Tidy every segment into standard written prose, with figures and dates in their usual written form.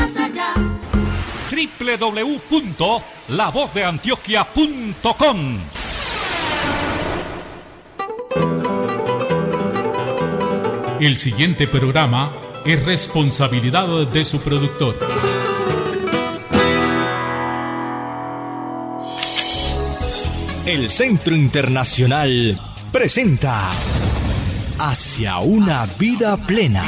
más allá. www.lavozdeantioquia.com. El siguiente programa es responsabilidad de su productor. El Centro Internacional presenta Hacia una vida plena.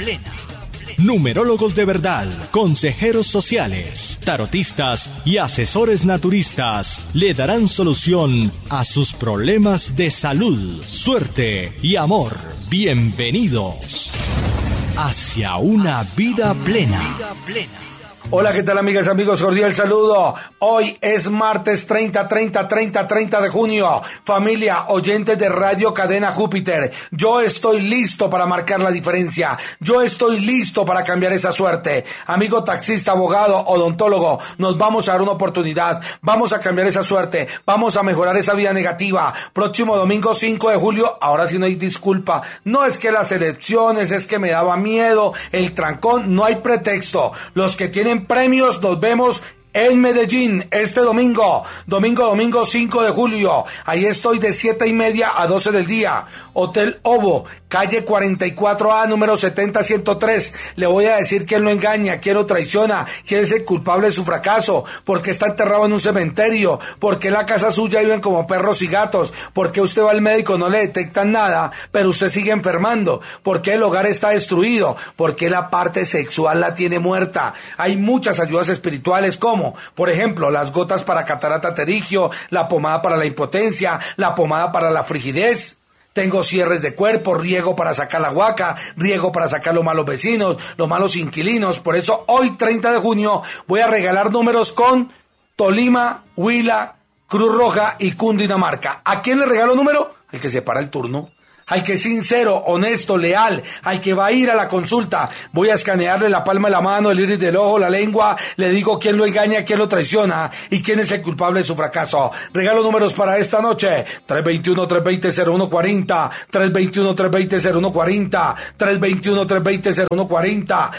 Numerólogos de verdad, consejeros sociales, tarotistas y asesores naturistas le darán solución a sus problemas de salud, suerte y amor. Bienvenidos hacia una vida plena. Hola, ¿qué tal, amigas y amigos? Cordial saludo. Hoy es martes 30 de junio. Familia, oyentes de Radio Cadena Júpiter, yo estoy listo para marcar la diferencia. Yo estoy listo para cambiar esa suerte. Amigo taxista, abogado, odontólogo, nos vamos a dar una oportunidad. Vamos a cambiar esa suerte. Vamos a mejorar esa vida negativa. Próximo domingo 5 de julio, ahora sí no hay disculpa. No es que las elecciones, es que me daba miedo, el trancón, no hay pretexto. Los que tienen premios, nos vemos en Medellín este domingo 5 de julio. Ahí estoy de 7:30 a 12 del día. Hotel Ovo, calle 44A, número 70103. Le voy a decir quién lo engaña, quién lo traiciona, quién es el culpable de su fracaso, porque está enterrado en un cementerio, porque en la casa suya viven como perros y gatos, porque usted va al médico, no le detectan nada, pero usted sigue enfermando, porque el hogar está destruido, porque la parte sexual la tiene muerta. Hay muchas ayudas espirituales como, por ejemplo, las gotas para catarata pterigio, la pomada para la impotencia, la pomada para la frigidez. Tengo cierres de cuerpo, riego para sacar la huaca, riego para sacar los malos vecinos, los malos inquilinos. Por eso hoy 30 de junio voy a regalar números con Tolima, Huila, Cruz Roja y Cundinamarca. ¿A quién le regalo número? El que se para el turno. Al que es sincero, honesto, leal, al que va a ir a la consulta. Voy a escanearle la palma de la mano, el iris del ojo, la lengua, le digo quién lo engaña, quién lo traiciona y quién es el culpable de su fracaso. Regalo números para esta noche: 321-320-0140, 321-320-0140, 321-320-0140,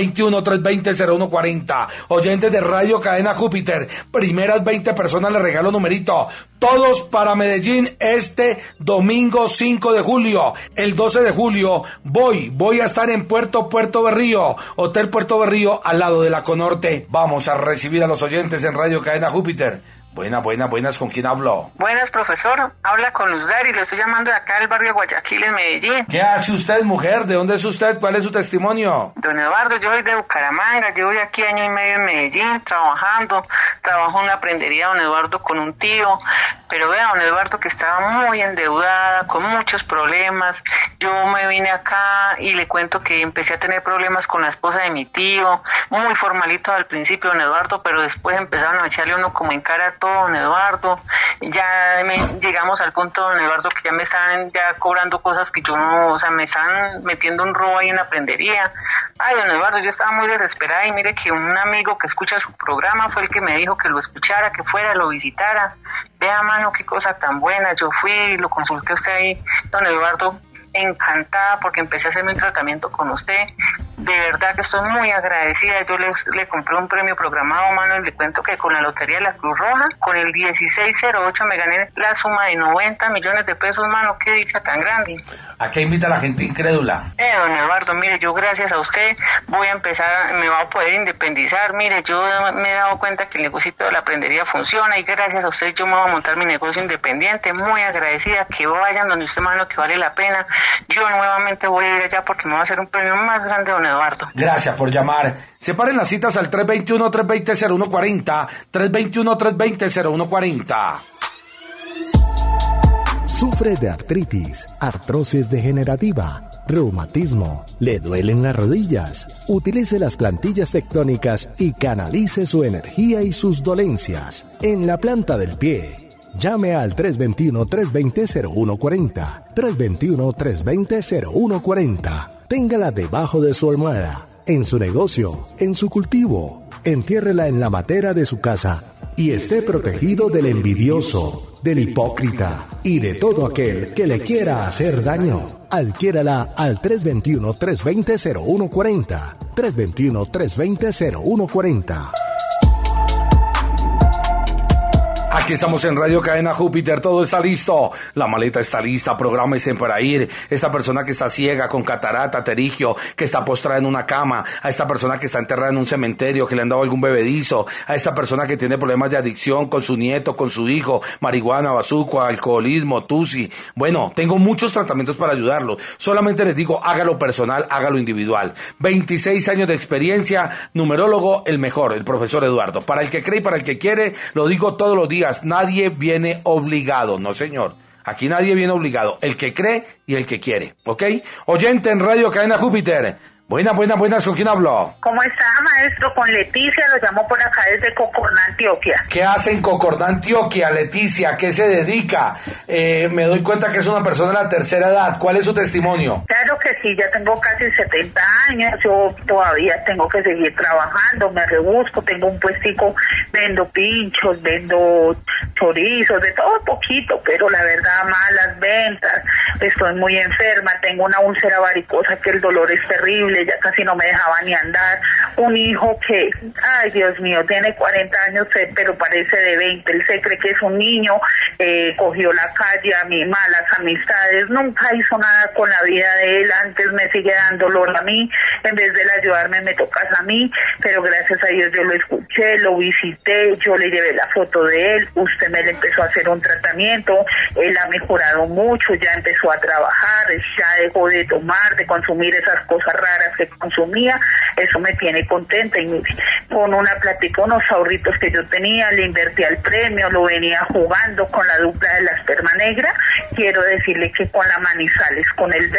321-320-0140. Oyentes de Radio Cadena Júpiter, primeras 20 personas les regalo numerito. Todos para Medellín este domingo 5 de julio. El 12 de julio voy a estar en Puerto Berrío, Hotel Puerto Berrío, al lado de la Conorte. Vamos a recibir a los oyentes en Radio Cadena Júpiter. Buenas, ¿con quién hablo? Buenas, profesor, habla con Luz Dari, le estoy llamando de acá del barrio Guayaquil, en Medellín. ¿Qué hace usted, mujer? ¿De dónde es usted? ¿Cuál es su testimonio? Don Eduardo, yo soy de Bucaramanga, llevo ya aquí 1 año y medio en Medellín, trabajo en la prendería, don Eduardo, con un tío, pero vea, don Eduardo, que estaba muy endeudada, con muchos problemas. Yo me vine acá y le cuento que empecé a tener problemas con la esposa de mi tío, muy formalito al principio, don Eduardo, pero después empezaron a echarle uno como en cara todo, don Eduardo. Llegamos al punto, don Eduardo, que ya me están cobrando cosas que yo no, o sea, me están metiendo un robo ahí en la prendería. Ay, don Eduardo, yo estaba muy desesperada y mire que un amigo que escucha su programa fue el que me dijo que lo escuchara, que fuera, lo visitara. Vea, mano, qué cosa tan buena. Yo fui, lo consulté a usted ahí, don Eduardo, encantada porque empecé a hacerme un tratamiento con usted. De verdad que estoy muy agradecida. Yo le compré un premio programado, mano, y le cuento que con la Lotería de la Cruz Roja, con el 1608 me gané la suma de 90 millones de pesos, mano. Qué dicha tan grande. ¿A qué invita a la gente incrédula? Don Eduardo, mire, yo gracias a usted me voy a poder independizar. Mire, yo me he dado cuenta que el negocio de la prendería funciona y gracias a usted yo me voy a montar mi negocio independiente. Muy agradecida, que vayan donde usted, mano, que vale la pena. Yo nuevamente voy a ir allá porque me va a hacer un premio más grande, don Eduardo. Gracias por llamar. Separen las citas al 321-320-0140, 321-320-0140. Sufre de artritis, artrosis degenerativa, reumatismo, le duelen las rodillas. Utilice las plantillas tectónicas y canalice su energía y sus dolencias en la planta del pie. Llame al 321-320-0140, 321-320-0140. Téngala debajo de su almohada, en su negocio, en su cultivo. Entiérrela en la matera de su casa y esté protegido del envidioso, del hipócrita y de todo aquel que le quiera hacer daño. Adquiérala al 321-320-0140. 321-320-0140. Aquí estamos en Radio Cadena Júpiter, todo está listo, la maleta está lista, prográmese para ir. Esta persona que está ciega, con catarata, terigio, que está postrada en una cama, a esta persona que está enterrada en un cementerio, que le han dado algún bebedizo, a esta persona que tiene problemas de adicción con su nieto, con su hijo, marihuana, bazuco, alcoholismo, tusi. Bueno, tengo muchos tratamientos para ayudarlo. Solamente les digo, hágalo personal, hágalo individual. 26 años de experiencia, numerólogo, el mejor, el profesor Eduardo. Para el que cree y para el que quiere, lo digo todos los días. Nadie viene obligado, no señor. Aquí nadie viene obligado. El que cree y el que quiere, ¿ok? Oyente en Radio Cadena Júpiter. Buenas, ¿con quién hablo? ¿Cómo está, maestro? Con Leticia, lo llamo por acá desde Cocordán, Antioquia. ¿Qué hace en Cocordán, Antioquia, Leticia? ¿Qué se dedica? Me doy cuenta que es una persona de la tercera edad. ¿Cuál es su testimonio? Claro que sí, ya tengo casi 70 años, yo todavía tengo que seguir trabajando, me rebusco, tengo un puestico, vendo pinchos, vendo chorizos, de todo poquito, pero la verdad, malas ventas, estoy muy enferma, tengo una úlcera varicosa que el dolor es terrible, ya casi no me dejaba ni andar, un hijo que, ay Dios mío, tiene 40 años, pero parece de 20, él se cree que es un niño, cogió la calle, a mí malas amistades, nunca hizo nada con la vida de él, antes me sigue dando dolor a mí, en vez de ayudarme me tocas a mí, pero gracias a Dios yo lo escuché, lo visité, yo le llevé la foto de él, usted me le empezó a hacer un tratamiento, él ha mejorado mucho, ya empezó a trabajar, ya dejó de tomar, de consumir esas cosas raras que consumía, eso me tiene contenta, y con una plática, unos ahorritos que yo tenía, le invertí al premio, lo venía jugando con la dupla de la Esperma Negra, quiero decirle que con la Manizales, con el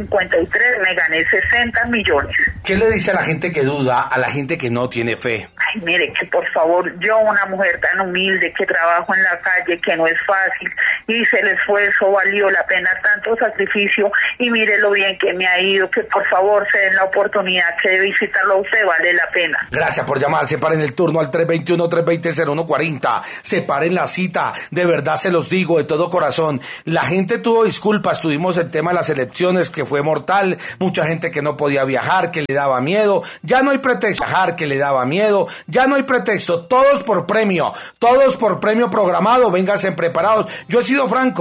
2053 me gané 60 millones. ¿Qué le dice a la gente que duda, a la gente que no tiene fe? Ay, mire, que por favor, yo una mujer tan humilde, que trabajo en la calle, que no es fácil, hice el esfuerzo, valió la pena tanto sacrificio, y mire lo bien que me ha ido, que por favor se den la oportunidad que de visitarlo a usted, vale la pena. Gracias por llamar, separen el turno al 321-320-0140, separen la cita, de verdad se los digo de todo corazón, la gente tuvo disculpas, tuvimos el tema de las elecciones que fue mortal, mucha gente que no podía viajar, que le daba miedo, ya no hay pretexto, viajar que le daba miedo, ya no hay pretexto, todos por premio programado, vénganse preparados, yo he sido franco.